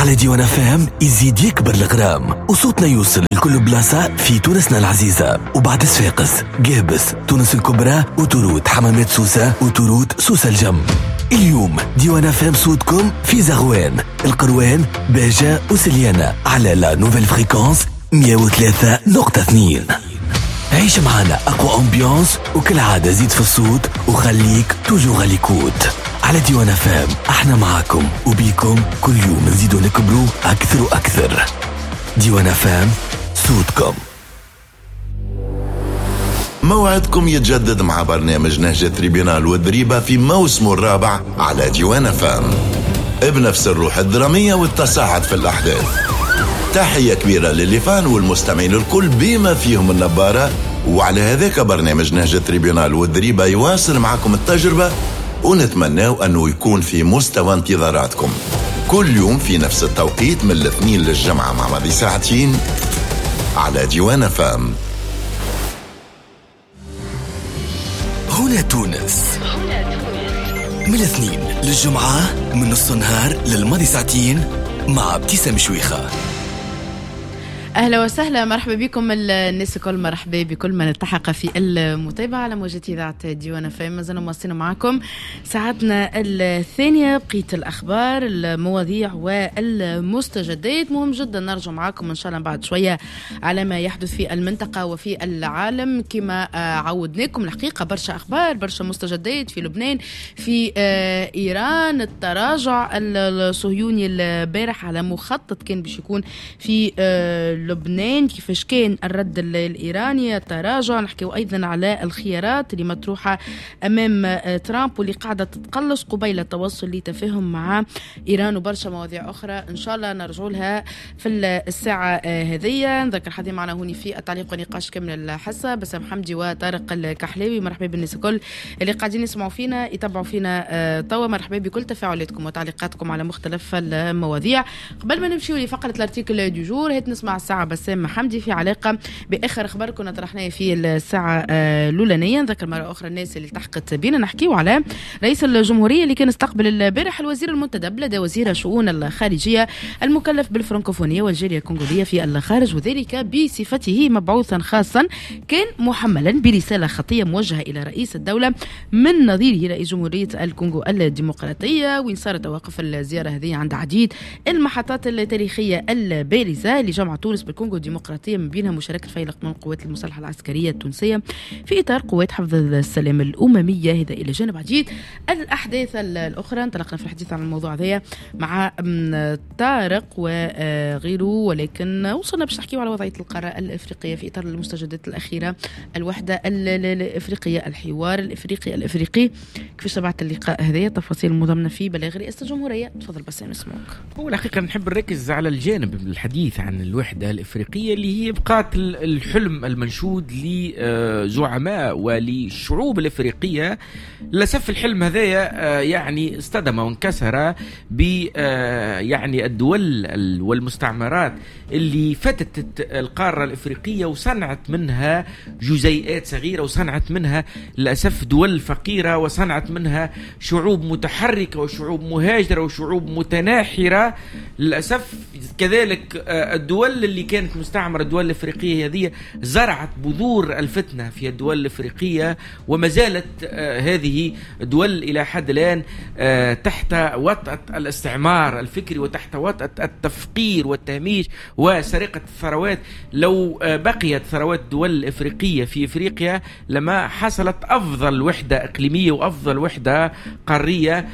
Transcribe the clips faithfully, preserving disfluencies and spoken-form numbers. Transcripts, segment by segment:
على ديوان اف ام يزيد يكبر الغرام وصوتنا يوصل لكل بلاصة في تونسنا العزيزة. وبعد صفاقس، قابس، تونس الكبرى، وتورود، حمامات سوسة، وتورود سوسة الجم. اليوم ديوان اف ام صوتكم في زغوان، القروان، باجة وسليانة على لا نوفيل فريكونس مية وثلاثة نقطة اثنين. عيش معنا أقوى أمبيانس، وكل عادة زيد في الصوت وخليك توجو غاليكوت. على ديوان اف ام احنا معاكم وبيكم كل يوم نزيدو نكبروا أكثر وأكثر. ديوان اف ام صوتكم. موعدكم يتجدد مع برنامج نهج تريبيونال والدريبة في موسمه الرابع على ديوان اف ام، بنفس الروح الدرامية والتصاعد في الأحداث. تحية كبيرة للفان والمستمعين الكل بما فيهم النبارة. وعلى هذاك برنامج نهج تريبيونال والدريبة يواصل معكم التجربة، ونتمناو أنه يكون في مستوى انتظاراتكم كل يوم في نفس التوقيت من الاثنين للجمعة مع ماضي ساعتين على ديوان فام. هنا تونس، من الاثنين للجمعة من نص النهار للماضي ساعتين مع ابتسام شويخة. أهلا وسهلا، مرحبا بكم الناس الكل، مرحبا بكل من التحق في المتابعة على موجات إذاعة ديوان اف ام. مازلنا مواصلين معكم ساعتنا الثانية، بقية الأخبار، المواضيع والمستجدات. مهم جدا نرجع معكم إن شاء الله بعد شوية على ما يحدث في المنطقة وفي العالم. كما عودناكم الحقيقة برشا أخبار، برشا مستجدات في لبنان، في إيران، التراجع الصهيوني البارح على مخطط كان باش يكون في لبنان، كيفاش كان الرد الإيراني، التراجع. نحكيو أيضا على الخيارات اللي مطروحة أمام ترامب واللي قاعدة تتقلص قبيل التوصل لتفاهم مع إيران، وبرشا مواضيع أخرى إن شاء الله نرجع لها في الساعة هذية. نذكر حدي معنا هوني في التعليق ونقاش كامل الحصة بسام حمدي وطارق الكحلاوي. مرحبا بالناس الكل اللي قاعدين يسمعوا فينا يتابعوا فينا توا. مرحبا بكل تفاعلاتكم وتعليقاتكم على مختلف المواضيع. قبل ما نمشيو لفقرة الارتيكل دو جور، هات نسمع الساعة بسام حمدي في علاقة بآخر أخبار كنا طرحناه في الساعة الأولانية. نذكر مرة أخرى الناس اللي التحقت بينا، نحكيو على رئيس الجمهورية اللي كان استقبل البارح الوزير المنتدب لدى وزير الشؤون الخارجية المكلف بالفرنكوفونية والجالية الكونغولية في الخارج، وذلك بصفته مبعوثا خاصا كان محملا برسالة خطية موجهة إلى رئيس الدولة من نظيره رئيس جمهورية الكونغو الديمقراطية. وين صارت توقف الزيارة هذه عند عديد المحطات التاريخية البارزة لجمع تونس بالكونغو الديمقراطية، من بينها مشاركة فيلق من القوات المسلحة العسكرية التونسية في إطار قوات حفظ السلام الأممية. هذا إلى جانب عديد الأحداث الأخرى. انطلقنا في الحديث عن الموضوع هذا مع طارق وغيره، ولكن وصلنا باش نحكيو على وضعية القارة الإفريقية في إطار المستجدات الأخيرة، الوحدة الإفريقية، الحوار الإفريقي الإفريقي. كيفاش تبعت اللقاء هذا؟ تفاصيل مضمنة في بلاغ رئاسة الجمهورية. تفضل بسام نسمعك. هو الحقيقة نحب نركز على الجانب الحديث عن الوحدة الإفريقية اللي هي بقات الحلم المنشود لزعماء وللشعوب الإفريقية. للأسف الحلم هذا يعني اصطدم وانكسر ب يعني الدول والمستعمرات اللي فتت القارة الإفريقية وصنعت منها جزيئات صغيرة، وصنعت منها للأسف دول فقيرة، وصنعت منها شعوب متحركة وشعوب مهاجرة وشعوب متناحرة. للأسف كذلك الدول اللي كانت مستعمرة الدول الإفريقية هذه زرعت بذور الفتنة في الدول الإفريقية، وما زالت هذه الدول إلى حد الآن تحت وطأة الاستعمار الفكري وتحت وطأة التفقير والتهميش وسرقة الثروات. لو بقيت ثروات الدول الإفريقية في إفريقيا لما حصلت أفضل وحدة إقليمية وأفضل وحدة قارية.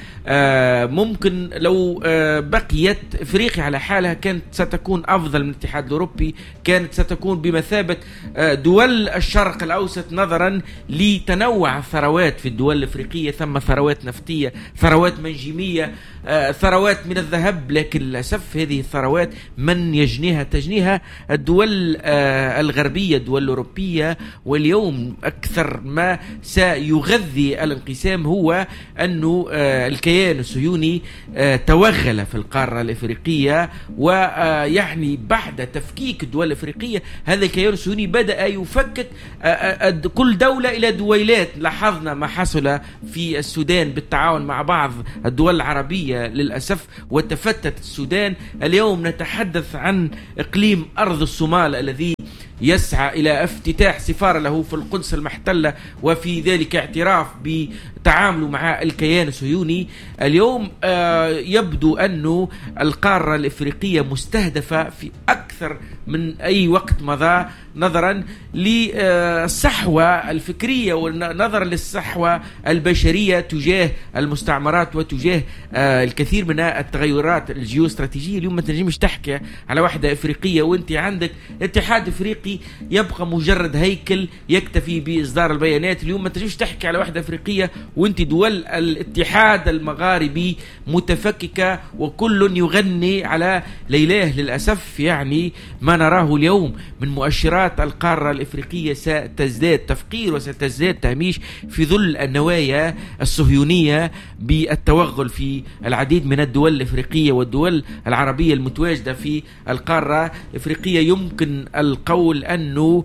ممكن لو بقيت إفريقيا على حالها كانت ستكون أفضل من الاتحاد الأوروبي، كانت ستكون بمثابة دول الشرق الأوسط نظرا لتنوع الثروات في الدول الأفريقية. ثم ثروات نفطية، ثروات منجمية، ثروات من الذهب، لكن للأسف هذه الثروات من يجنيها تجنيها الدول الغربية، الدول الأوروبية. واليوم أكثر ما سيغذي الانقسام هو أنه الكيان الصهيوني توغل في القارة الإفريقية، ويعني بعد تفكيك الدول الإفريقية، هذا الكيان الصهيوني بدأ يفكك كل دولة إلى دويلات. لاحظنا ما حصل في السودان بالتعاون مع بعض الدول العربية للأسف، وتفتت السودان. اليوم نتحدث عن إقليم أرض الصومال الذي يسعى إلى افتتاح سفارة له في القدس المحتلة، وفي ذلك اعتراف بتعامله مع الكيان الصهيوني. اليوم يبدو أن القارة الإفريقية مستهدفة في أكثر من أي وقت مضى، نظرا للصحوة الفكرية ونظرا للصحوة البشرية تجاه المستعمرات وتجاه الكثير من التغيرات الجيوستراتيجية. اليوم ما تنجمش تحكي على واحدة إفريقية وانت عندك اتحاد إفريقي يبقى مجرد هيكل يكتفي بإصدار البيانات. اليوم ما تنجمش تحكي على واحدة إفريقية وانت دول الاتحاد المغاربي متفككة وكل يغني على ليلاه. للأسف يعني ما نراه اليوم من مؤشرات القارة الإفريقية ستزداد تفقير وستزداد تهميش في ظل النوايا الصهيونية بالتوغل في العديد من الدول الإفريقية والدول العربية المتواجدة في القارة الإفريقية. يمكن القول أنه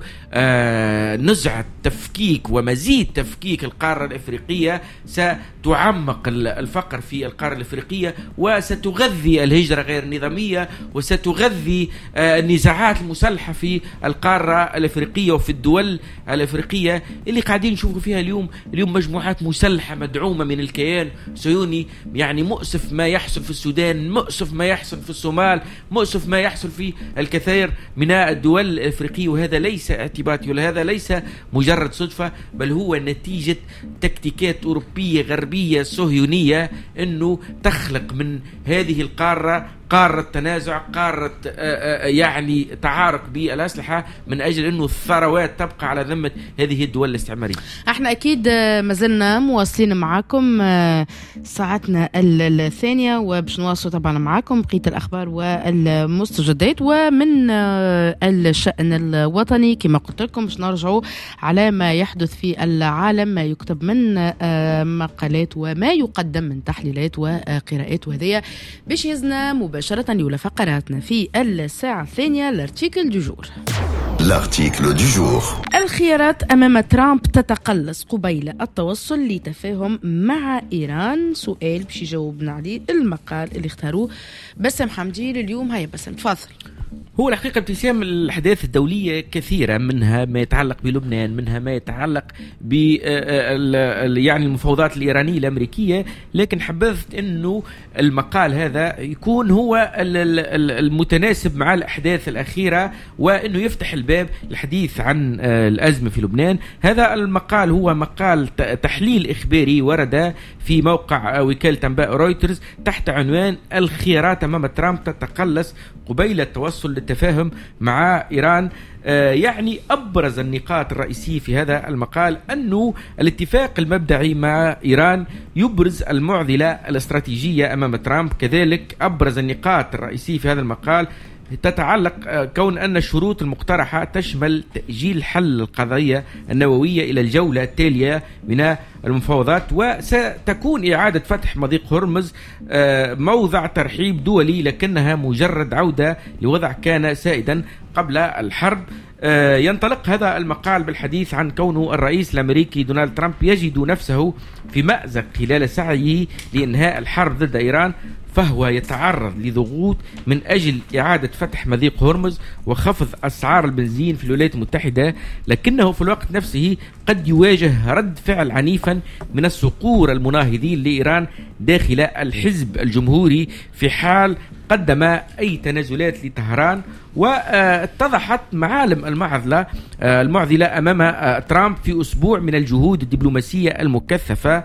آه نزعة تفكيك ومزيد تفكيك القارة الإفريقية ستعمق الفقر في القارة الإفريقية، وستغذي الهجرة غير النظامية، وستغذي آه النزاعات المسلحة في القارة الأفريقية وفي الدول الأفريقية اللي قاعدين نشوفوا فيها اليوم. اليوم مجموعات مسلحة مدعومة من الكيان الصهيوني. يعني مؤسف ما يحصل في السودان، مؤسف ما يحصل في الصومال، مؤسف ما يحصل في الكثير من الدول الأفريقية. وهذا ليس اعتباطي ولا هذا ليس مجرد صدفة، بل هو نتيجة تكتيكات أوروبية غربية صهيونية أنه تخلق من هذه القارة قارة تنازع، قارة يعني تعارك بالأسلحة من أجل أنه الثروات تبقى على ذمة هذه الدول الاستعمارية. احنا أكيد ما زلنا مواصلين معكم ساعتنا الثانية، وباش نواصل طبعا معكم بقية الأخبار والمستجدات ومن الشأن الوطني. كما قلت لكم باش نرجعوا على ما يحدث في العالم، ما يكتب من مقالات وما يقدم من تحليلات وقراءات، وهذه باش يزنا مباشرة يولى فقراتنا في الساعة الثانية. الارتيكل دو جور. الارتيكل دو جور. الخيارات أمام ترامب تتقلص قبيل التوصل لتفاهم مع إيران. سؤال باش يجاوبنا عليه المقال اللي اختاروه بسام حمدي لليوم. هيا بسام تفضل. هو الحقيقة ابتسام الأحداث الدولية كثيرة، منها ما يتعلق بلبنان، منها ما يتعلق ب يعني المفاوضات الإيرانية الأمريكية، لكن حبذت أنه المقال هذا يكون هو المتناسب مع الأحداث الأخيرة، وأنه يفتح الباب للحديث عن الأزمة في لبنان. هذا المقال هو مقال تحليل إخباري ورد في موقع وكالة أنباء رويترز تحت عنوان الخيارات أمام ترامب تتقلص قبيل التوصل للتفاهم مع إيران. آه يعني أبرز النقاط الرئيسية في هذا المقال أنه الاتفاق المبدئي مع إيران يبرز المعضلة الاستراتيجية أمام ترامب. كذلك أبرز النقاط الرئيسية في هذا المقال تتعلق كون أن الشروط المقترحة تشمل تأجيل حل القضية النووية إلى الجولة التالية من المفاوضات، وستكون إعادة فتح مضيق هرمز موضع ترحيب دولي، لكنها مجرد عودة لوضع كان سائدا قبل الحرب. ينطلق هذا المقال بالحديث عن كونه الرئيس الأمريكي دونالد ترامب يجد نفسه في مأزق خلال سعيه لإنهاء الحرب ضد إيران، فهو يتعرض لضغوط من أجل إعادة فتح مضيق هرمز وخفض أسعار البنزين في الولايات المتحدة، لكنه في الوقت نفسه قد يواجه رد فعل عنيفا من الصقور المناهضين لإيران داخل الحزب الجمهوري في حال قدم أي تنازلات لطهران. واتضحت معالم المعضلة المعضلة أمام ترامب في أسبوع من الجهود الدبلوماسية المكثفة.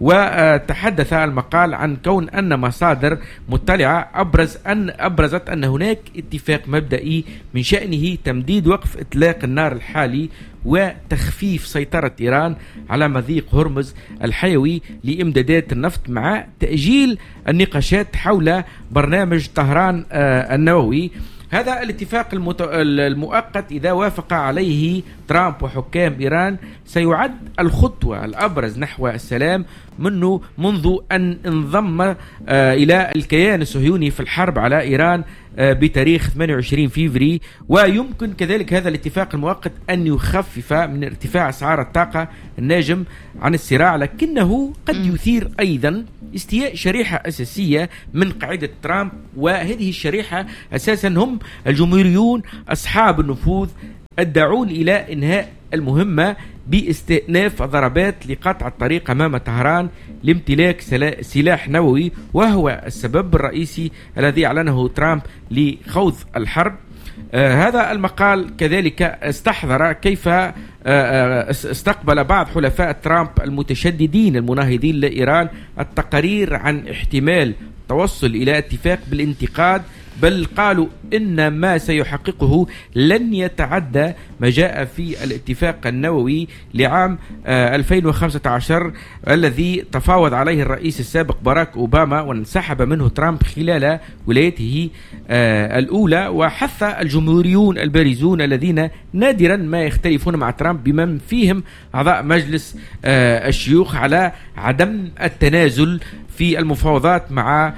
وتحدث المقال عن كون أن مصادر مطلعة أبرز أن أبرزت أن هناك اتفاق مبدئي من شأنه تمديد وقف إطلاق النار الحالي وتخفيف سيطرة إيران على مضيق هرمز الحيوي لإمدادات النفط، مع تأجيل النقاشات حول برنامج طهران النووي. هذا الاتفاق المؤقت إذا وافق عليه ترامب وحكام إيران سيعد الخطوة الأبرز نحو السلام منه منذ أن انضم إلى الكيان الصهيوني في الحرب على إيران بتاريخ ثمانية وعشرين فيفري. ويمكن كذلك هذا الاتفاق المؤقت أن يخفف من ارتفاع أسعار الطاقة الناجم عن الصراع، لكنه قد يثير أيضا استياء شريحة أساسية من قاعدة ترامب، وهذه الشريحة أساسا هم الجمهوريون أصحاب النفوذ الداعون إلى إنهاء المهمة باستئناف ضربات لقطع الطريق أمام طهران لامتلاك سلاح نووي، وهو السبب الرئيسي الذي أعلنه ترامب لخوض الحرب. آه هذا المقال كذلك استحضر كيف آه آه استقبل بعض حلفاء ترامب المتشددين المناهضين لإيران التقارير عن احتمال التوصل إلى اتفاق بالانتقاد، بل قالوا إن ما سيحققه لن يتعدى ما جاء في الاتفاق النووي لعام ألفين وخمسة عشر الذي تفاوض عليه الرئيس السابق باراك أوباما وانسحب منه ترامب خلال ولايته الأولى. وحث الجمهوريون البارزون الذين نادرا ما يختلفون مع ترامب بمن فيهم أعضاء مجلس الشيوخ على عدم التنازل في المفاوضات مع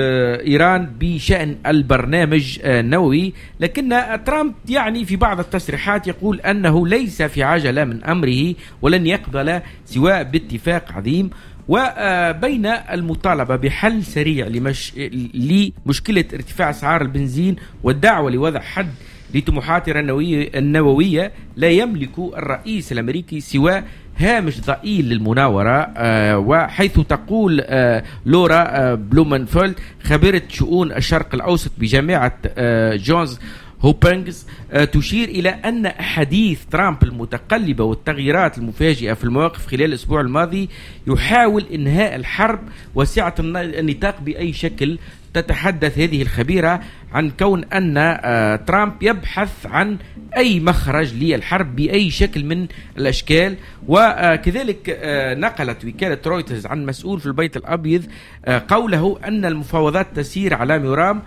إيران بشأن البرنامج النووي. لكن ترامب يعني في بعض التصريحات يقول أنه ليس في عجلة من أمره ولن يقبل سواء باتفاق عظيم. وبين المطالبة بحل سريع لمش... لمشكلة ارتفاع أسعار البنزين والدعوة لوضع حد لطموحات إيران النووية، لا يملك الرئيس الأمريكي سوى هامش ضئيل للمناورة. آه وحيث تقول آه لورا آه بلومنفيلد خبيرة شؤون الشرق الأوسط بجامعة آه جونز هوبنغز آه تشير إلى أن أحاديث ترامب المتقلبة والتغييرات المفاجئة في المواقف خلال الأسبوع الماضي يحاول إنهاء الحرب وسعة النطاق بأي شكل. تتحدث هذه الخبيرة عن كون أن آه ترامب يبحث عن أي مخرج للحرب بأي شكل من الأشكال. وكذلك آه نقلت وكالة رويترز عن مسؤول في البيت الأبيض آه قوله أن المفاوضات تسير على مرام،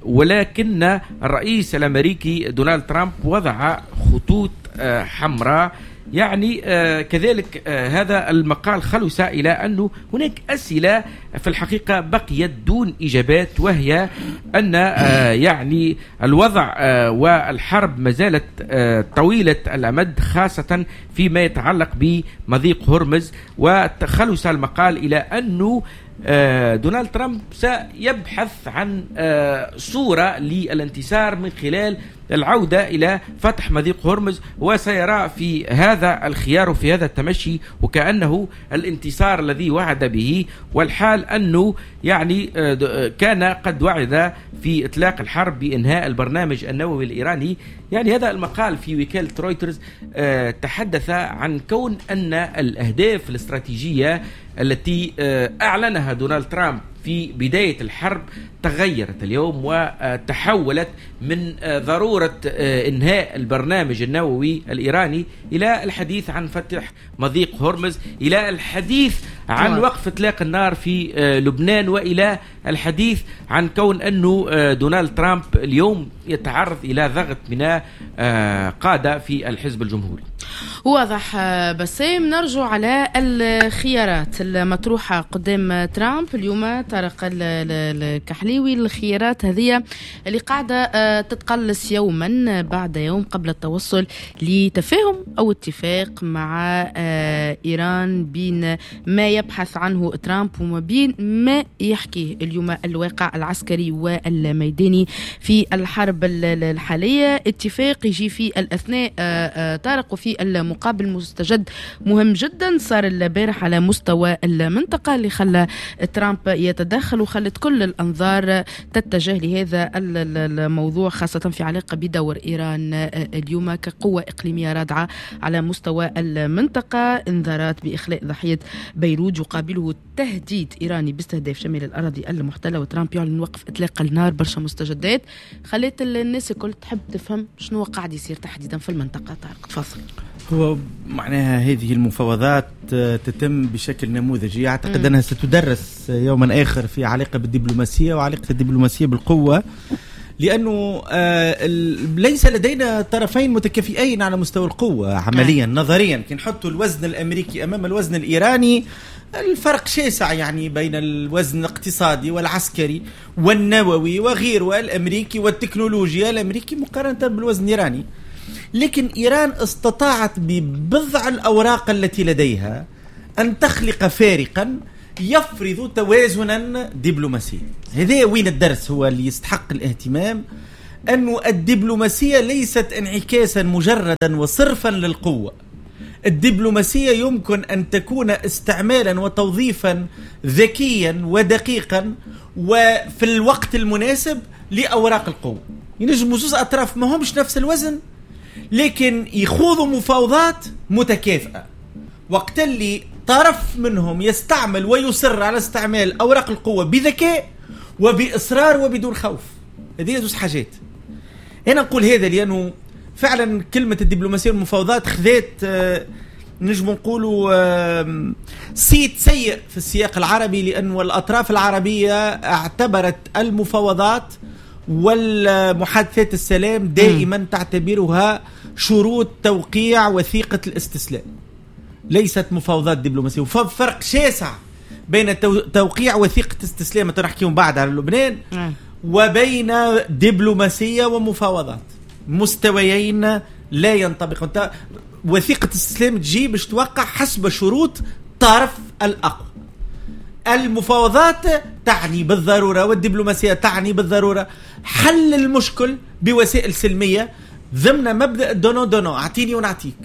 ولكن الرئيس الأمريكي دونالد ترامب وضع خطوط آه حمراء. يعني آه كذلك آه هذا المقال خلص إلى أنه هناك أسئلة في الحقيقة بقيت دون إجابات، وهي أن آه يعني الوضع آه والحرب ما زالت آه طويلة الأمد، خاصة فيما يتعلق بمضيق هرمز. وخلص المقال إلى أنه آه دونالد ترامب سيبحث عن آه صورة للانتصار من خلال العودة إلى فتح مضيق هرمز، وسيرى في هذا الخيار وفي هذا التمشي وكأنه الانتصار الذي وعد به، والحال أنه يعني كان قد وعد في إطلاق الحرب بإنهاء البرنامج النووي الإيراني. يعني هذا المقال في وكالة رويترز تحدث عن كون أن الأهداف الاستراتيجية التي أعلنها دونالد ترامب في بداية الحرب تغيرت اليوم وتحولت من ضرورة إنهاء البرنامج النووي الإيراني إلى الحديث عن فتح مضيق هرمز، إلى الحديث عن وقف إطلاق النار في لبنان، وإلى الحديث عن كون أنه دونالد ترامب اليوم يتعرض إلى ضغط من قادة في الحزب الجمهوري. واضح. بسام، نرجع على الخيارات المطروحة قدام ترامب اليوم. طارق الكحليوي، الخيارات هذه اللي قاعدة تتقلص يوما بعد يوم قبل التوصل لتفاهم أو اتفاق مع إيران بين ما يبحث عنه ترامب وما بين ما يحكيه اليوم الواقع العسكري والميداني في الحرب الحالية. اتفاق يجي في الأثناء طارق وفي المقابل مستجد مهم جدا صار البارح على مستوى المنطقة اللي خلى ترامب يتدخل وخلت كل الأنظار تتجه لهذا الموضوع، خاصة في علاقة بدور إيران اليوم كقوة إقليمية رادعة على مستوى المنطقة. انذارات بإخلاء ضحية بيروت يقابله تهديد إيراني باستهداف شمال الأراضي المحتلة، وترامب يعلن وقف إطلاق النار. برشا مستجدات خلت الناس الكل تحب تفهم شنو قاعد يصير تحديدا في المنطقة. طارق تفضل. هو معناها هذه المفاوضات تتم بشكل نموذجي، أعتقد مم. أنها ستدرس يوما آخر في علاقة بالدبلوماسية وعلاقة الدبلوماسية بالقوة، لأنه آه ليس لدينا طرفين متكافئين على مستوى القوة عمليا نظريا. كي نحطوا الوزن الأمريكي أمام الوزن الإيراني الفرق شاسع يعني بين الوزن الاقتصادي والعسكري والنووي وغيره والأمريكي والتكنولوجيا الأمريكي مقارنة بالوزن الإيراني. لكن إيران استطاعت ببضع الأوراق التي لديها أن تخلق فارقا يفرض توازنا دبلوماسيا. هذا وين الدرس هو اللي يستحق الاهتمام، أنه الدبلوماسية ليست انعكاسا مجردا وصرفا للقوة. الدبلوماسية يمكن أن تكون استعمالا وتوظيفا ذكيا ودقيقا وفي الوقت المناسب لأوراق القوة. ينجموا زوز أطراف ما همش نفس الوزن لكن يخوضوا مفاوضات متكافئة، وقت اللي طرف منهم يستعمل ويصر على استعمال أوراق القوة بذكاء وبإصرار وبدون خوف. هذه زوز حاجات. هنا نقول هذا لأنه فعلا كلمة الدبلوماسية والمفاوضات خذت آه نجم نقولوا آه صيت سيء في السياق العربي، لأنه الأطراف العربية اعتبرت المفاوضات والمحادثات السلام دائما م. تعتبرها شروط توقيع وثيقة الاستسلام، ليست مفاوضات دبلوماسية. وفرق شاسع بين توقيع وثيقة استسلام تنحكيهم بعد على لبنان م. وبين دبلوماسية ومفاوضات، مستويين لا ينطبقون. وثيقة استسلام تجي باش توقع حسب شروط طرف الأقوى. المفاوضات تعني بالضرورة والدبلوماسية تعني بالضرورة حل المشكل بوسائل سلمية ضمن مبدأ دونو دونو، أعطيني ونعطيك.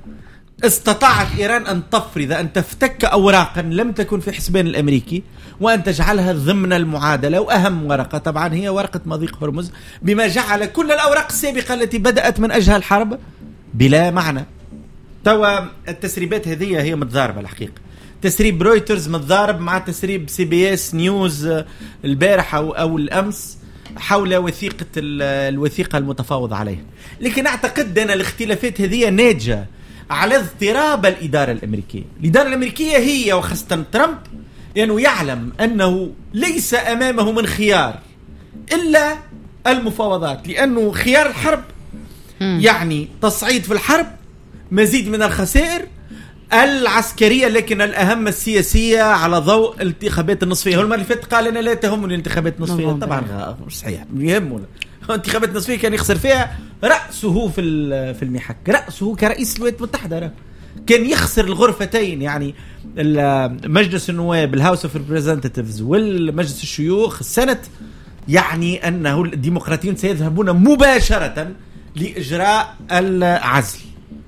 استطاعت إيران أن تفرض أن تفتك أوراقا لم تكن في حسبان الأمريكي وأن تجعلها ضمن المعادلة، وأهم ورقة طبعا هي ورقة مضيق هرمز، بما جعل كل الأوراق السابقة التي بدأت من أجلها الحرب بلا معنى. توا التسريبات هذه هي متضاربة الحقيقة. تسريب رويترز متضارب مع تسريب سي بي اس نيوز البارحة أو الأمس حول وثيقة الوثيقة المتفاوض عليها. لكن أعتقد أن الاختلافات هذه ناتجة على اضطراب الإدارة الأمريكية. الإدارة الأمريكية هي وخاصة ترامب لأنه يعني يعلم أنه ليس أمامه من خيار إلا المفاوضات، لأنه خيار الحرب يعني تصعيد في الحرب، مزيد من الخسائر العسكرية، لكن الأهم السياسية على ضوء الانتخابات النصفية. هو المرة اللي فاتت قال أنا لا تهمني الانتخابات النصفية، طبعا مش صحيح، يهمه انتخابات النصفية كان يخسر فيها رأسه في في المحك، رأسه كرئيس الولايات المتحدة كان يخسر الغرفتين، يعني مجلس النواب الهاوس اوف ريبريزنتيفز والمجلس الشيوخ السنت، يعني أنه الديمقراطيون سيذهبون مباشرة لإجراء العزل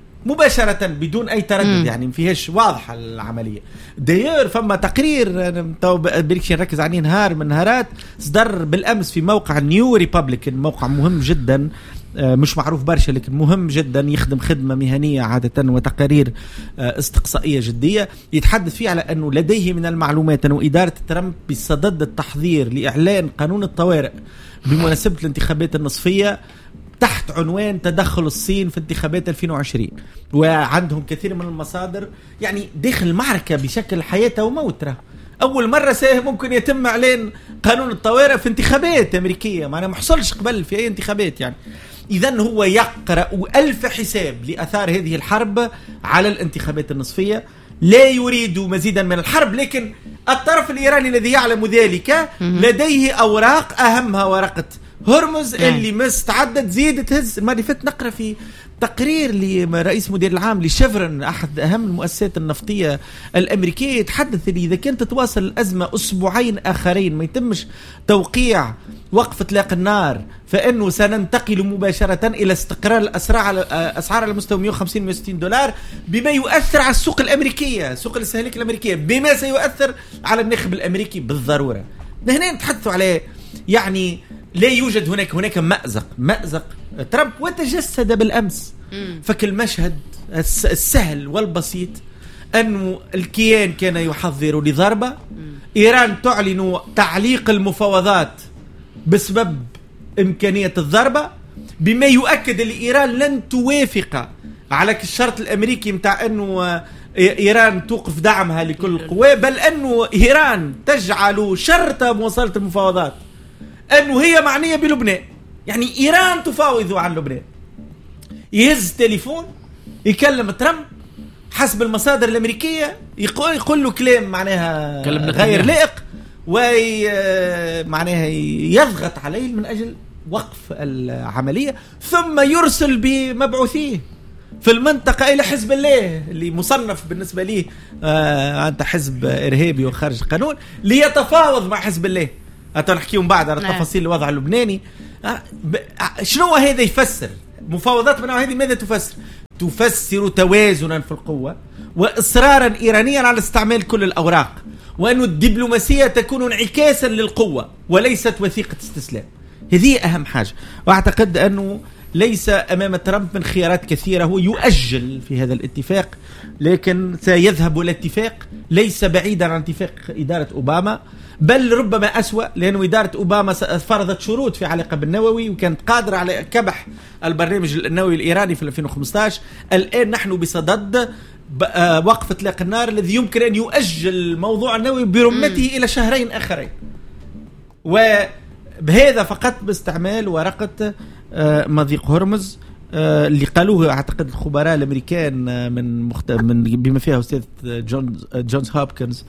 مباشرة بدون أي تردد. مم. يعني ما فيهاش واضحة العملية. داير فما تقرير تو بريكش نركز عليه نهار من نهارات صدر بالأمس في موقع نيو ريبابليكان، موقع مهم جدا مش معروف برشا لكن مهم جدا، يخدم خدمة مهنية عادة وتقارير استقصائية جدية، يتحدث فيه على أنه لديه من المعلومات أنه إدارة ترامب بصدد التحضير لإعلان قانون الطوارئ بمناسبة الانتخابات النصفية تحت عنوان تدخل الصين في انتخابات ألفين وعشرين. وعندهم كثير من المصادر يعني داخل المعركة بشكل حياة وموت. أول مرة ممكن يتم إعلان قانون الطوارئ في انتخابات أمريكية، معناه ما حصلش قبل في أي انتخابات يعني. إذن هو يقرأ ألف حساب لأثار هذه الحرب على الانتخابات النصفية، لا يريد مزيدا من الحرب، لكن الطرف الإيراني الذي يعلم ذلك لديه أوراق أهمها ورقة هرمز اللي مستعدة تزيد تهز. ما اللي فات نقرأ في تقرير لرئيس مدير العام لشيفرون أحد أهم المؤسسات النفطية الأمريكية، يتحدث اللي إذا كانت تتواصل الأزمة أسبوعين آخرين ما يتمش توقيع وقف إطلاق النار، فإنه سننتقل مباشرة إلى استقرار الأسعار على مستوى مئة وخمسين مئة وستين دولار، بما يؤثر على السوق الأمريكية، سوق الاستهلاك الأمريكية، بما سيؤثر على النخب الأمريكي بالضرورة. هنا نتحدثوا عليه يعني لا يوجد هناك هناك مأزق مأزق ترامب وتجسد بالأمس. فكل مشهد السهل والبسيط أنه الكيان كان يحضر لضربة، إيران تعلن تعليق المفاوضات بسبب إمكانية الضربة، بما يؤكد أن إيران لن توافق على الشرط الأمريكي متاع أنه إيران توقف دعمها لكل القوى، بل أنه إيران تجعل شرط مواصلة المفاوضات أنه هي معنية بلبنان، يعني إيران تفاوض عن لبنان، يهز تليفون يكلم ترامب حسب المصادر الأمريكية، يقول, يقول له كلام معناها غير لائق، ومعناها يضغط عليه من أجل وقف العملية، ثم يرسل بمبعوثيه في المنطقة إلى حزب الله اللي مصنف بالنسبة لي آه أنت حزب إرهابي وخارج القانون، ليتفاوض مع حزب الله. أتنحكيهم بعد على تفاصيل الوضع اللبناني. آه شنو هذا يفسر؟ مفاوضات من هذه ماذا تفسر؟ تفسر توازنا في القوة وإصرارا إيرانيا على استعمال كل الأوراق، وأن الدبلوماسية تكون انعكاسا للقوة وليست وثيقة استسلام. هذه أهم حاجة. وأعتقد أنه ليس أمام ترامب من خيارات كثيرة، هو يؤجل في هذا الاتفاق، لكن سيذهب الاتفاق ليس بعيدا عن اتفاق إدارة أوباما، بل ربما أسوأ، لأن إدارة أوباما فرضت شروط في علاقة بالنووي وكانت قادرة على كبح البرنامج النووي الإيراني في ألفين وخمسة عشر. الآن نحن بصدد وقف إطلاق النار الذي يمكن أن يؤجل موضوع النووي برمته إلى شهرين آخرين، وبهذا فقط باستعمال ورقة مضيق هرمز اللي قالوه أعتقد الخبراء الأمريكان من, مخت... من بما فيها أستاذ جونز جونز هوبكنز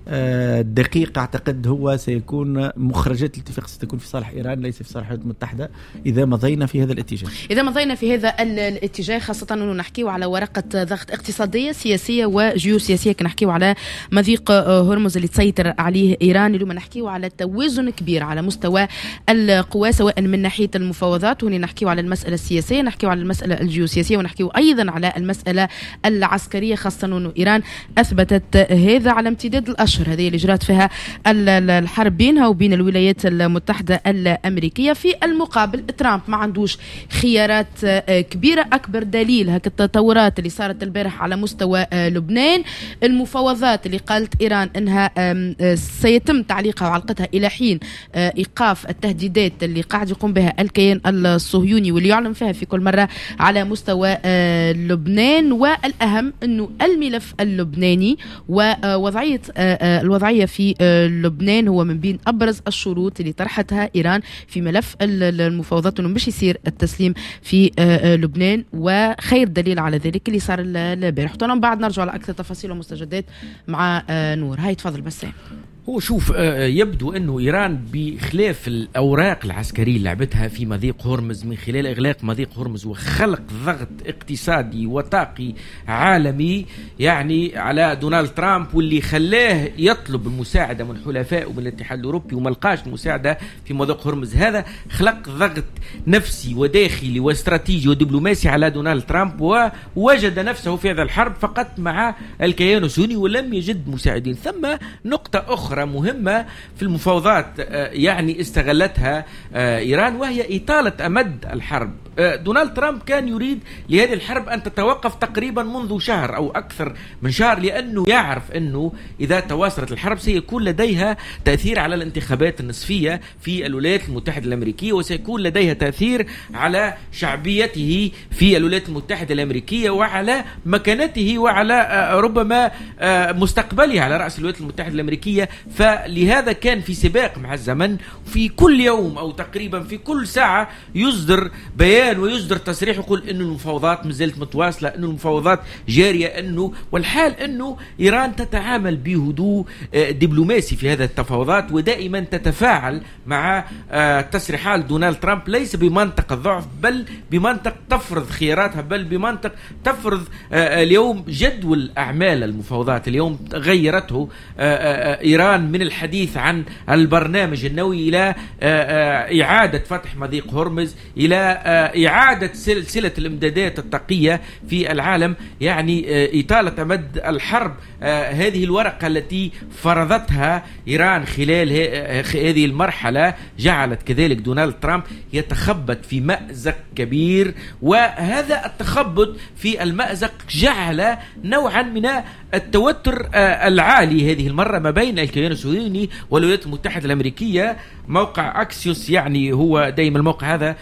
الدقيق. أعتقد هو سيكون مخرجات الاتفاق ستكون في صالح إيران ليس في صالح الولايات المتحدة إذا مضينا في هذا الاتجاه. إذا مضينا في هذا الاتجاه، خاصة أنه نحكيه على ورقة ضغط اقتصادية سياسية وجيوسياسية، كنحكيه على مضيق هرمز اللي تسيطر عليه إيران، اليوم نحكيه على توازن كبير على مستوى القوى سواء من ناحية المفاوضات، وهنا نحكيه على المسألة السياسية، نحكيه على المسألة الجيوسياسية، ونحكيه أيضا على المسألة العسكرية، خاصة أنه إيران أثبتت هذا على امتداد الأشهر هذه اللي جرت فيها الحرب بينها وبين الولايات المتحدة الأمريكية. في المقابل ترامب ما عندوش خيارات كبيرة. أكبر دليل هك التطورات اللي صارت البارح على مستوى لبنان، المفاوضات اللي قالت إيران أنها سيتم تعليقها وعلقتها إلى حين إيقاف التهديدات اللي قاعد يقوم بها الكيان الصهيوني واللي يعلن فيها في كل مرة على مستوى لبنان. والأهم أنه الملف اللبناني ووضعية الوضعية في لبنان هو من بين أبرز الشروط اللي طرحتها إيران في ملف المفاوضات، أنه مش يصير التسليم في لبنان، وخير دليل على ذلك اللي صار البارح. طبعا بعد نرجع على أكثر تفاصيل ومستجدات مع نور. هاي تفضل بسام. هو شوف يبدو أنه إيران بخلاف الأوراق العسكرية اللي لعبتها في مضيق هرمز من خلال إغلاق مضيق هرمز وخلق ضغط اقتصادي وطاقي عالمي يعني على دونالد ترامب، واللي خلاه يطلب المساعدة من حلفائه ومن الاتحاد الأوروبي وما لقاش المساعدة في مضيق هرمز. هذا خلق ضغط نفسي وداخلي واستراتيجي ودبلوماسي على دونالد ترامب، ووجد نفسه في هذا الحرب فقط مع الكيان الصهيوني ولم يجد مساعدين. ثم نقطة أخرى مهمة في المفاوضات يعني استغلتها إيران، وهي إطالة أمد الحرب. دونالد ترامب كان يريد لهذه الحرب أن تتوقف تقريبا منذ شهر أو أكثر من شهر، لأنه يعرف أنه إذا تواصلت الحرب سيكون لديها تأثير على الانتخابات النصفية في الولايات المتحدة الأمريكية، وسيكون لديها تأثير على شعبيته في الولايات المتحدة الأمريكية وعلى مكانته وعلى ربما مستقبله على رأس الولايات المتحدة الأمريكية. فلهذا كان في سباق مع الزمن، في كل يوم أو تقريبا في كل ساعة يصدر بيان ويصدر تصريح يقول إنه المفاوضات مازالت متواصلة، إنه المفاوضات جارية، إنه والحال إنه إيران تتعامل بهدوء دبلوماسي في هذا التفاوضات، ودائما تتفاعل مع تصريحات دونالد ترامب ليس بمنطق الضعف بل بمنطق تفرض خياراتها، بل بمنطق تفرض. اليوم جدول أعمال المفاوضات اليوم غيرته إيران من الحديث عن البرنامج النووي إلى إعادة فتح مضيق هرمز، إلى إعادة سلسلة الإمدادات الطاقية في العالم، يعني إطالة أمد الحرب. هذه الورقة التي فرضتها إيران خلال هذه المرحلة جعلت كذلك دونالد ترامب يتخبط في مأزق كبير، وهذا التخبط في المأزق جعل نوعا من التوتر العالي هذه المرة ما بين الكيان الكيان الصهيوني والولايات المتحدة الأمريكية. موقع أكسيوس يعني هو دائما الموقع هذا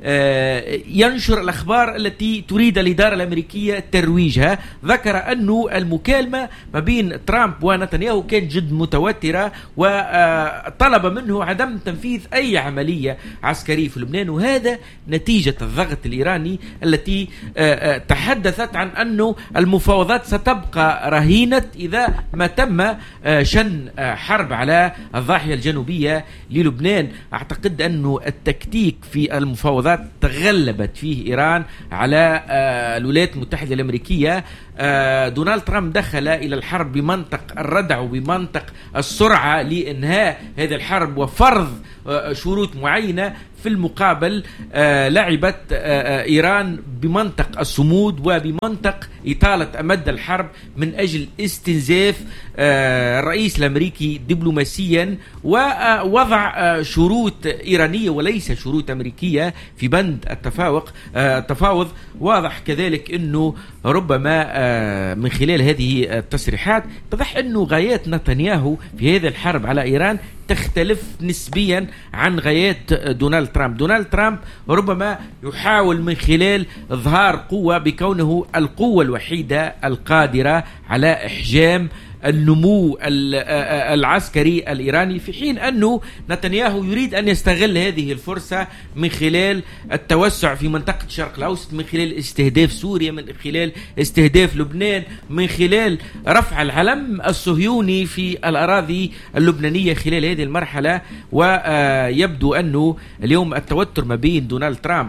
ينشر الأخبار التي تريد الإدارة الأمريكية ترويجها. ذكر أنه المكالمة ما بين ترامب ونتنياهو كانت جد متوترة، وطلب منه عدم تنفيذ أي عملية عسكرية في لبنان، وهذا نتيجة الضغط الإيراني التي تحدثت عن أنه المفاوضات ستبقى رهينة إذا ما تم شن حرب على الضاحية الجنوبية للبنان. أعتقد أنه التكتيك في المفاوضات تغلبت فيه إيران على الولايات المتحدة الأمريكية. دونالد ترامب دخل إلى الحرب بمنطق الردع وبمنطق السرعة لإنهاء هذه الحرب وفرض شروط معينة. في المقابل لعبت إيران بمنطق الصمود وبمنطق إطالة أمد الحرب من أجل استنزاف الرئيس الأمريكي دبلوماسيا ووضع شروط إيرانية وليس شروط أمريكية في بند التفاوض. التفاوض واضح كذلك أنه ربما من خلال هذه التصريحات اتضح أنه غايات نتنياهو في هذه الحرب على إيران تختلف نسبيا عن غايات دونالد ترامب. دونالد ترامب ربما يحاول من خلال إظهار قوة بكونه القوة الوحيدة القادرة على إحجام النمو العسكري الإيراني، في حين أنه نتنياهو يريد أن يستغل هذه الفرصة من خلال التوسع في منطقة الشرق الأوسط، من خلال استهداف سوريا، من خلال استهداف لبنان، من خلال رفع العلم الصهيوني في الأراضي اللبنانية خلال هذه المرحلة. ويبدو أنه اليوم التوتر ما بين دونالد ترامب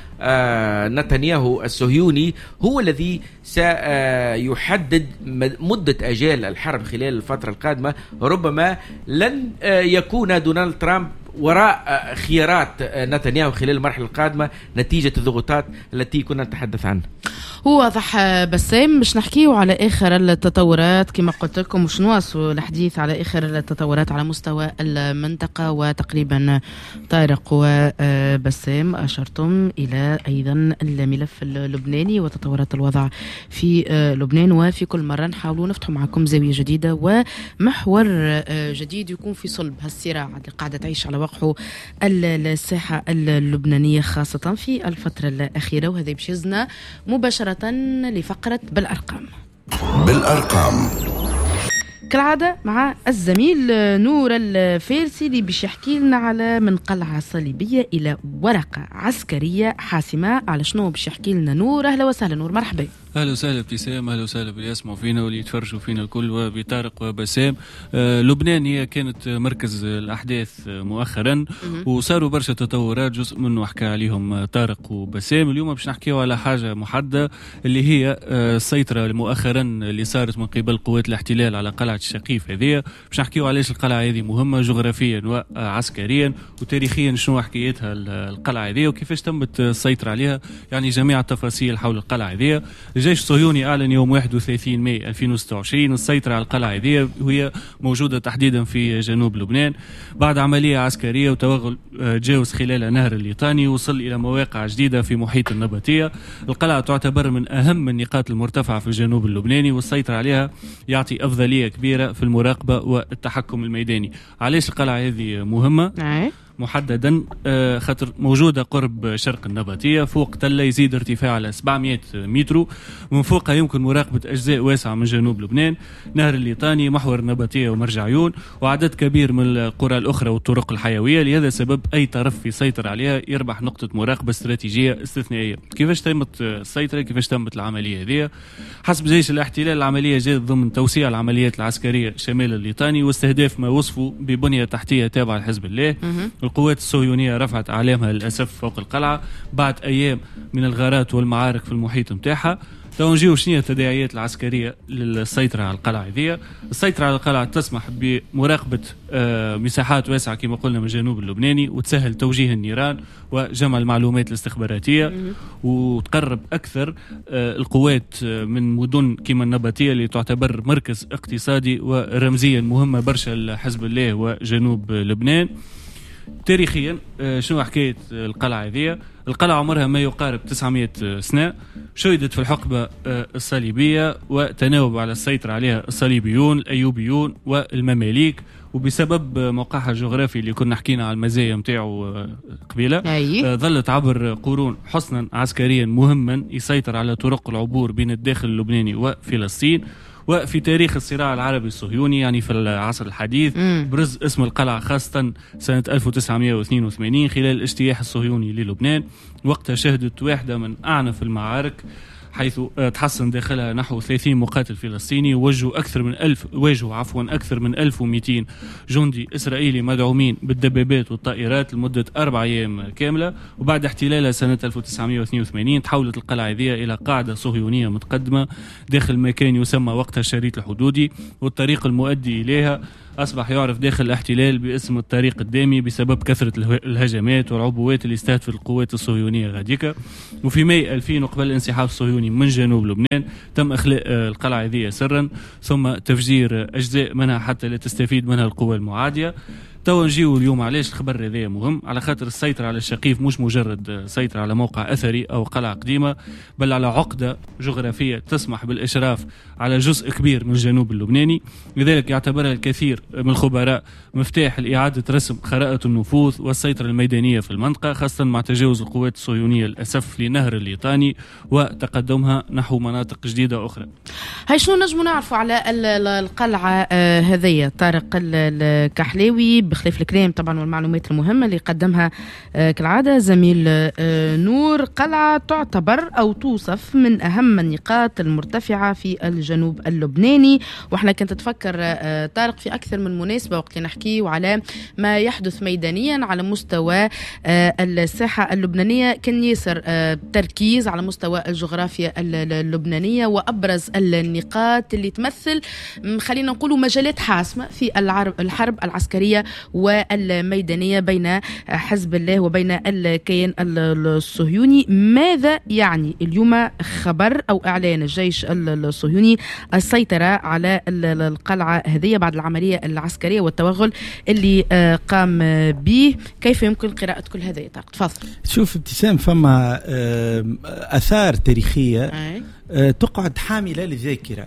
ونتنياهو الصهيوني هو الذي سيحدد مدة أجال الحرب خلال الفترة القادمة. ربما لن يكون دونالد ترامب وراء خيارات نتنياهو خلال المرحلة القادمة نتيجة الضغوطات التي كنا نتحدث عنها. هو واضح بسام. مش نحكيه على آخر التطورات كما قلت لكم، مش نواصل الحديث على آخر التطورات على مستوى المنطقة. وتقريبا طارق وبسام أشرتم إلى أيضا الملف اللبناني وتطورات الوضع في لبنان، وفي كل مرة نحاولوا نفتح معكم زاوية جديدة ومحور جديد يكون في صلب هالصراع اللي قاعدة تعيش على وقعه الساحة اللبنانية خاصة في الفترة الأخيرة. وهذا يبشزنا مباشرة لفقرة بالأرقام. بالأرقام كالعادة مع الزميل نور الفارسي اللي بيش يحكي لنا على من قلعة صليبية إلى ورقة عسكرية حاسمة. على شنو بيش يحكي لنا نور؟ أهلا وسهلا نور، مرحبا. اهلا وسهلا ابتسام، اهلا وسهلا باللي يسمعوا فينا واللي يتفرجوا فينا الكل، وبطارق وبسام. آه لبنان هي كانت مركز الاحداث مؤخرا وصاروا برشا تطورات، جزء منه حكى عليهم طارق وبسام. اليوم باش نحكيو على حاجه محدده اللي هي آه السيطره مؤخرا اللي صارت من قبل قوات الاحتلال على قلعه الشقيف. هذه باش نحكيو علاش القلعه هذه مهمه جغرافيا وعسكريا وتاريخيا، شنو حكايتها القلعه هذه وكيفاش تمت السيطره عليها، يعني جميع التفاصيل حول القلعه هذه. الجيش الصهيوني أعلن يوم واحد وثلاثين ماي ألفين وستة وعشرين السيطرة على القلعة هذه، وهي موجودة تحديدا في جنوب لبنان بعد عملية عسكرية وتوغل تجاوز خلالها نهر الليطاني، وصل إلى مواقع جديدة في محيط النبطية. القلعة تعتبر من أهم النقاط المرتفعة في الجنوب اللبناني، والسيطرة عليها يعطي أفضلية كبيرة في المراقبة والتحكم الميداني. علاش القلعة هذه مهمة؟ محددا خاطر موجودة قرب شرق النبطية فوق تلة يزيد ارتفاع على سبعمائة متر، ومن فوقها يمكن مراقبة أجزاء واسعة من جنوب لبنان، نهر الليطاني، محور النبطية ومرجع عيون، وعدد كبير من القرى الأخرى والطرق الحيوية. لهذا السبب أي طرف يسيطر عليها يربح نقطة مراقبة استراتيجية استثنائية. كيفاش تمت السيطرة؟ كيفاش تمت العملية هذه؟ حسب جيش الاحتلال العملية جاءت ضمن توسيع العمليات العسكرية شمال الليطاني واستهداف ما وصفوا ببنية تحتية تابعة لحزب الله. القوات الصهيونية رفعت أعلامها للأسف فوق القلعة بعد أيام من الغارات والمعارك في المحيط متاعها. توجيه شنية التداعيات العسكرية للسيطرة على القلعة هذه؟ السيطرة على القلعة تسمح بمراقبة آه مساحات واسعة كما قلنا من الجنوب اللبناني، وتسهل توجيه النيران وجمع المعلومات الاستخباراتية، وتقرب أكثر آه القوات آه من مدن كما النبطية اللي تعتبر مركز اقتصادي ورمزيا مهمة برشا لحزب الله وجنوب لبنان. تاريخيا شنو حكاية القلعة هذه؟ القلعة عمرها ما يقارب تسعمائة سنة، شيدت في الحقبة الصليبية وتناوب على السيطرة عليها الصليبيون الأيوبيون والمماليك، وبسبب موقعها الجغرافي اللي كنا حكينا على المزايا متاعه قبيله أيه. ظلت عبر قرون حصنا عسكريا مهما يسيطر على طرق العبور بين الداخل اللبناني وفلسطين. وفي تاريخ الصراع العربي الصهيوني يعني في العصر الحديث برز اسم القلعة خاصة سنة ألف وتسعمائة واثنين وثمانين خلال الاجتياح الصهيوني للبنان، وقتها شهدت واحدة من أعنف المعارك حيث تحصن داخلها نحو ثلاثين مقاتل فلسطيني وواجهوا أكثر من ألف واجهوا عفوا أكثر من ألف ومئتين جندي إسرائيلي مدعومين بالدبابات والطائرات لمدة أربع أيام كاملة. وبعد احتلالها سنة ألف وتسعمائة واثنين وثمانين تحولت القلعة هذه إلى قاعدة صهيونية متقدمة داخل مكان يسمى وقتها الشريط الحدودي، والطريق المؤدي إليها أصبح يعرف داخل الاحتلال باسم الطريق الدامي بسبب كثرة الهجمات والعبوات اللي استهدفت القوات الصهيونية غاديكا. وفي ماي ألفين وقبل الانسحاب الصهيوني من جنوب لبنان تم إخلاء القلعة هذه سرا ثم تفجير أجزاء منها حتى لا تستفيد منها القوى المعادية. توا نجيو اليوم علاش الخبر هذا مهم، على خاطر السيطرة على الشقيف مش مجرد سيطرة على موقع أثري أو قلعة قديمة، بل على عقدة جغرافية تسمح بالإشراف على جزء كبير من الجنوب اللبناني. لذلك يعتبرها الكثير من الخبراء مفتاح لإعادة رسم خرائط النفوذ والسيطرة الميدانية في المنطقة، خاصة مع تجاوز القوات الصهيونية للأسف لنهر الليطاني وتقدمها نحو مناطق جديدة أخرى. هاي شنو نجمو نعرفوا على القلعة هذية طارق الكحلاوي بخلاف الكلام طبعا والمعلومات المهمة اللي قدمها كالعادة زميل نور؟ قلعة تعتبر أو توصف من أهم النقاط المرتفعة في الجنوب اللبناني، وإحنا كنت تفكر طارق في أكثر من مناسبة وقت نحكي على ما يحدث ميدانيا على مستوى الساحة اللبنانية كان ياسر تركيز على مستوى الجغرافيا اللبنانية وأبرز النقاط اللي تمثل خلينا نقول مجالات حاسمة في الحرب العسكرية والميدانية بين حزب الله وبين الكيان الصهيوني. ماذا يعني اليوم خبر أو إعلان الجيش الصهيوني السيطرة على القلعة هذه بعد العملية العسكرية والتوغل اللي قام به؟ كيف يمكن قراءة كل هذا؟ تفضل. شوف ابتسام، فما أثار تاريخية تقعد حاملة للذاكرة،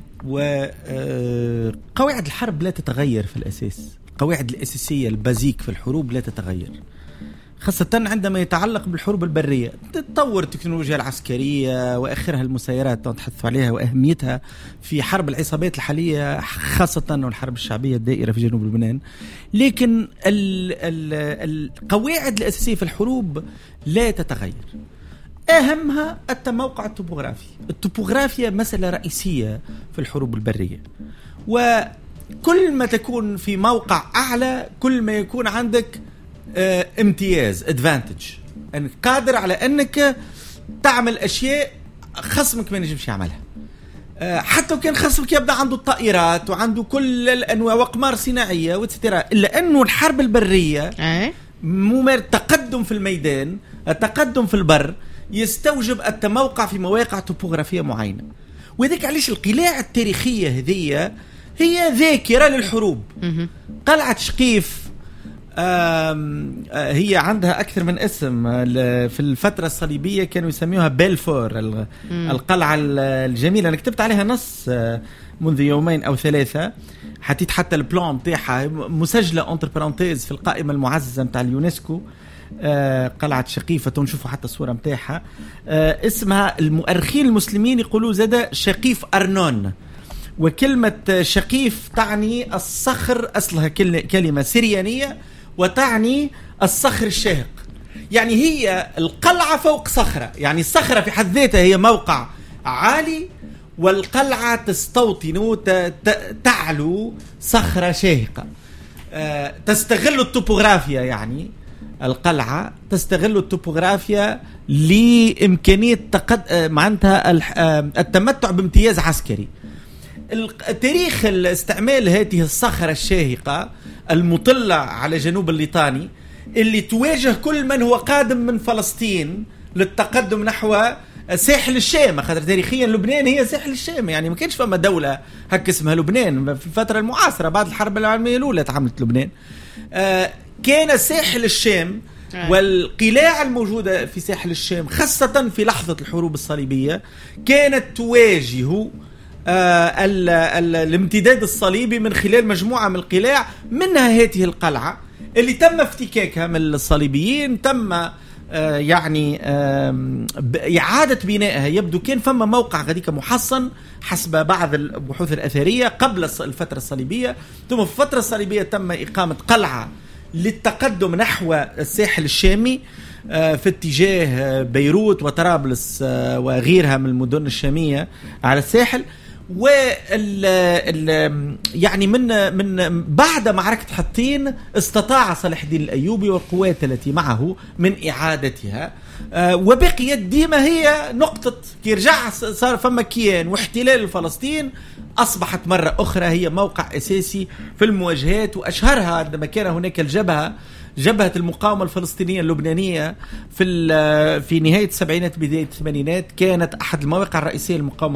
وقواعد الحرب لا تتغير في الأساس. القواعد الأساسية البازيك في الحروب لا تتغير، خاصة عندما يتعلق بالحروب البرية. تطور التكنولوجيا العسكرية وآخرها المسيرات نتحدث عليها وأهميتها في حرب العصابات الحالية خاصة والحرب الشعبية الدائرة في جنوب لبنان، لكن القواعد الأساسية في الحروب لا تتغير. أهمها التموقع الطبوغرافي. الطبوغرافيا مسألة رئيسية في الحروب البرية، وكل ما تكون في موقع أعلى كل ما يكون عندك اه امتياز advantage، أنك قادر على أنك تعمل أشياء خصمك ما نجمش يعملها. اه حتى وكان خصمك يبدأ عنده الطائرات وعنده كل الأنواع وأقمار صناعية وتترى، إلا أنه الحرب البرية مو تقدم في الميدان، التقدم في البر يستوجب التموقع في مواقع توبوغرافية معينة. وذلك علاش القلاع التاريخية هذه هي ذاكرة للحروب. قلعة شقيف هي عندها أكثر من اسم. في الفترة الصليبية كانوا يسميوها بيلفور، القلعة الجميلة. أنا كتبت عليها نص منذ يومين أو ثلاثة، حتى حتى البلان بتاعها مسجلة انتر بارانتيز في القائمة المعززة متاع اليونسكو. آه قلعة شقيفة تنشوفوا حتى الصورة متاعها. آه اسمها المؤرخين المسلمين يقولوا زادة شقيف أرنون، وكلمة شقيف تعني الصخر، أصلها كلمة سريانية وتعني الصخر الشاهق. يعني هي القلعة فوق صخرة، يعني الصخرة في حد ذاتها هي موقع عالي، والقلعة تستوطن تعلو صخرة شاهقة. آه تستغل التوبوغرافيا، يعني القلعة تستغل التوبوغرافيا لإمكانية تقد... معناتها التمتع بامتياز عسكري. التاريخ الاستعمال هذه الصخرة الشاهقة المطلة على جنوب الليطاني اللي تواجه كل من هو قادم من فلسطين للتقدم نحو ساحل الشام، خاطر تاريخيا لبنان هي ساحل الشام. يعني ما كانش فما دولة هك اسمها لبنان في الفترة المعاصرة بعد الحرب العالمية الأولى تعملت لبنان. آه كان ساحل الشام والقلاع الموجودة في ساحل الشام خاصة في لحظة الحروب الصليبية كانت تواجه آه ال ال الامتداد الصليبي من خلال مجموعة من القلاع، منها هذه القلعة اللي تم افتكاكها من الصليبيين، تم آه يعني آه إعادة بنائها. يبدو كان فما موقع غاديك محصن حسب بعض البحوث الأثرية قبل الفترة الصليبية، ثم في الفترة الصليبية تم إقامة قلعة للتقدم نحو الساحل الشامي في اتجاه بيروت وطرابلس وغيرها من المدن الشامية على الساحل. وال يعني من من بعد معركة حطين استطاع صلاح الدين الأيوبي والقوات التي معه من إعادتها، وبقيت ديما هي نقطة كي رجع صار فما كيان واحتلال فلسطين، أصبحت مرة أخرى هي موقع أساسي في المواجهات. وأشهرها عندما كان هناك الجبهة جبهة المقاومة الفلسطينية اللبنانية في في نهاية السبعينات بداية الثمانينات، كانت أحد المواقع الرئيسية للمقاومة